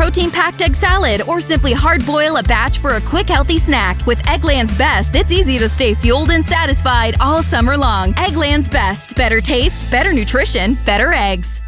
protein-packed egg salad, or simply hard-boil a batch for a quick, healthy snack. With Eggland's Best, it's easy to stay fueled and satisfied all summer long. Eggland's Best. Better taste, better nutrition, better eggs.